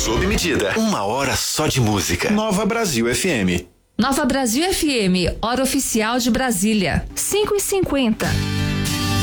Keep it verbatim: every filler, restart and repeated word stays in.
sob medida. Uma hora só de música. Nova Brasil F M. Nova Brasil F M, hora oficial de Brasília, cinco e cinquenta.